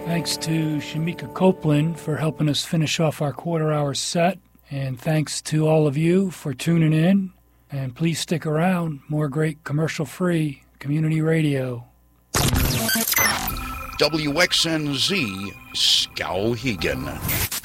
Thanks to Shamika Copeland for helping us finish off our quarter-hour set. And thanks to all of you for tuning in. And please stick around. More great commercial-free community radio. WXNZ Skowhegan.